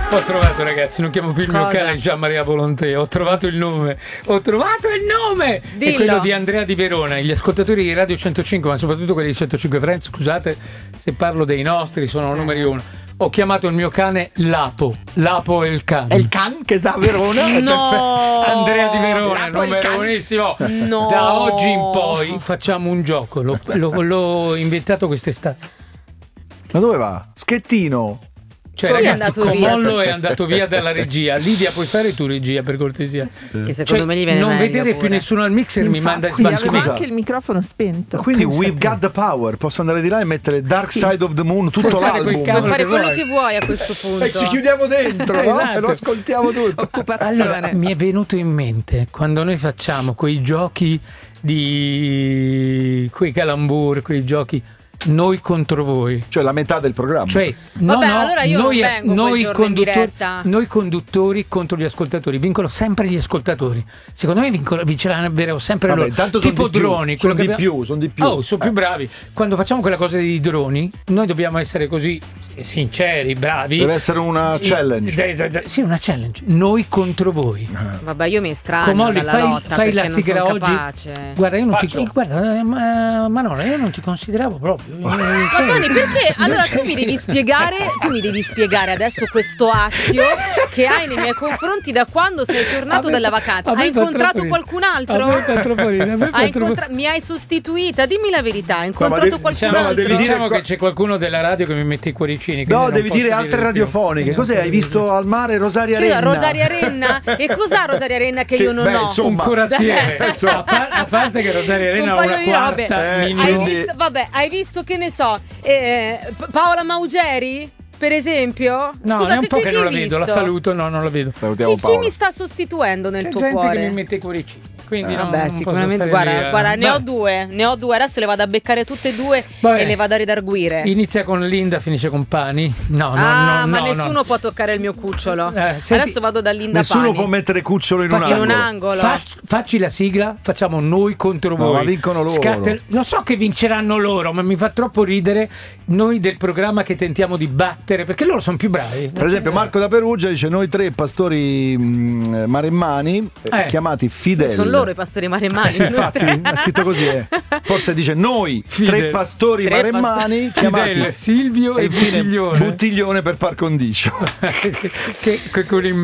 Ho trovato, ragazzi, non chiamo più il mio cane Gian Maria Volonté, ho trovato il nome. Dillo. È quello di Andrea di Verona. Gli ascoltatori di Radio 105, ma soprattutto quelli di 105 Friends, scusate se parlo dei nostri, sono numeri uno. Ho chiamato il mio cane Lapo. Lapo è il cane. È il can che sta a Verona? No. Andrea di Verona, Lapo è il numero can. buonissimo. No. Da oggi in poi facciamo un gioco. L'ho inventato quest'estate. Ma dove va? Schettino. Cioè, Poi è ragazzi, andato via. Comollo è andato via dalla regia. Lidia, puoi fare tu regia, per cortesia? Che secondo me gli viene non meglio vedere pure. più nessuno al mixer mi manda Infatti, avevo scusa. anche il microfono spento. Quindi Pensate. we've got the power. Posso andare di là e mettere Dark Side of the Moon, tutto Puoi fare quei l'album. cavoli Puoi fare che quello vuoi. che vuoi a questo punto. E ci chiudiamo dentro, no? Esatto. E lo ascoltiamo tutto. Occupazione. Allora, mi è venuto in mente quando noi facciamo quei giochi di quei calambur, quei giochi noi contro voi. Cioè la metà del programma. Cioè, Vabbè, allora io non vengo quel giorno in diretta. noi conduttori contro gli ascoltatori, vincono sempre gli ascoltatori. Secondo me vinceranno sempre Vabbè, loro. intanto sono Tipo di più, droni, sono quello di più, sono di più. Oh, sono più bravi. Quando facciamo quella cosa dei droni, noi dobbiamo essere così sinceri, bravi. Deve essere una challenge. Sì, una challenge. Noi contro voi. Vabbè, io mi estraneo Comolli, dalla fai lotta la perché non sigla sono oggi. capace. Guarda, io non Faccio. ti guarda, Manola, io non ti consideravo proprio. Ma Tony, perché? Allora tu mi devi spiegare adesso questo astio che hai nei miei confronti da quando sei tornato dalla vacanza. Hai incontrato qualcun altro? Mi hai sostituita? Dimmi la verità, hai incontrato qualcun altro? devi dire Diciamo che c'è qualcuno della radio che mi mette i cuoricini. quindi No, non devi posso dire altre di più. radiofoniche. Quindi Cos'è? non Hai posso visto al mare Rosaria Renna? Rosaria Renna? E cos'ha Rosaria Renna che io non beh, ho? insomma, un corazziere. Insomma. A parte che Rosaria Arena ha Un una paio di robe. quarta Hai milione. visto, hai visto che ne so, Paola Maugeri, per esempio? No, Scusa, è un po' che non la hai vedo, la visto? saluto, no, non la vedo. Salutiamo Chi Paola. mi sta sostituendo nel C'è tuo gente cuore? che mi mette i cuoricini. Quindi Vabbè, non sicuramente, posso stare guarda, lì ne ho due, adesso le vado a beccare tutte e due Vabbè. e le vado a ridarguire. Inizia con Linda, finisce con Pani. No, ma no, nessuno no. può toccare il mio cucciolo. Senti, Adesso vado da Linda Nessuno Pani. può mettere cucciolo in un Facciamo- angolo. Facci la sigla, facciamo noi contro No, voi. ma vincono loro. Lo so che vinceranno loro, ma mi fa troppo ridere noi del programma che tentiamo di battere, perché loro sono più bravi. Per esempio Marco da Perugia dice noi tre pastori maremmani chiamati Fidel. Sono loro i pastori maremmani. Sì, infatti è scritto così. Forse dice noi Fidel. tre pastori maremmani chiamati Fidel, Silvio e infine Buttiglione. Buttiglione per par condicio. che con